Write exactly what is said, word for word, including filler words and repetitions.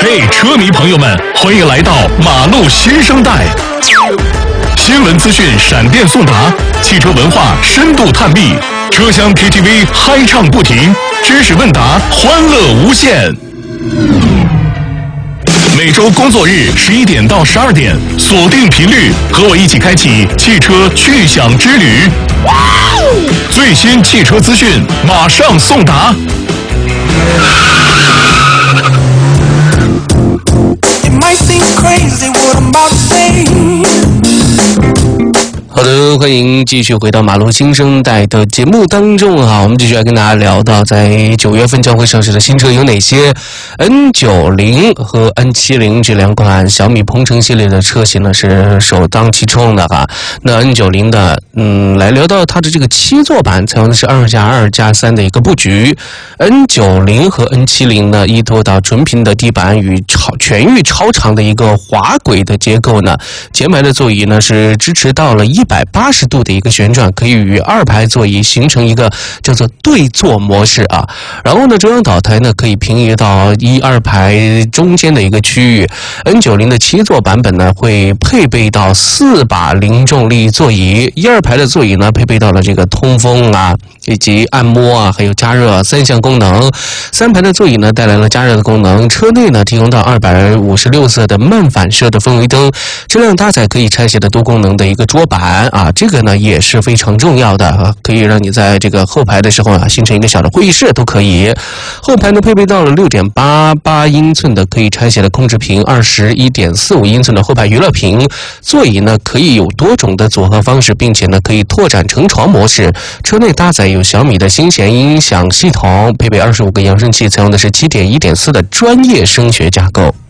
嘿，车迷朋友们，欢迎来到马路新生代。新闻资讯闪电送达，汽车文化深度探秘，车厢 K T V 嗨唱不停，知识问答欢乐无限。每周工作日十一点到十二点，锁定频率，和我一起开启汽车趣享之旅。最新汽车资讯马上送达。 好的，欢迎继续回到马路新生代的节目当中啊，我们继续来跟大家聊到在九月份将会上市的新车有哪些。N 九十 和 N 七十 这两款小米鹏程系列的车型呢是首当其冲的哈。那 N 九十 的嗯，来聊到它的这个七座版，采用的是二加二加三的一个布局。N 九十 和 N 七十 呢，依托到纯平的地板与超全域超长的一个滑轨的结构呢，前排的座椅呢是支持到了一百八十度的一个旋转，可以与二排座椅形成一个叫做对坐模式啊。然后呢，中央岛台呢可以平移到一二排中间的一个区域。N 九十 的七座版本呢会配备到四把零重力座椅，一二排的座椅呢配备到了这个通风啊，以及按摩啊，还有加热三项功能。三排的座椅呢带来了加热的功能，车内呢提供到二百五十六色的慢反射的氛围灯，车辆搭载可以拆卸的多功能的一个桌板啊，这个呢也是非常重要的啊，可以让你在这个后排的时候啊形成一个小的会议室都可以。后排呢配备到了 六点八八英寸的可以拆卸的控制屏， 二十一点四五英寸的后排娱乐屏，座椅呢可以有多种的组合方式，并且呢可以拓展成床模式。车内搭载有小米的新弦音响系统，配备二十五个扬声器，采用的是 七点一点四 的专业声学架构。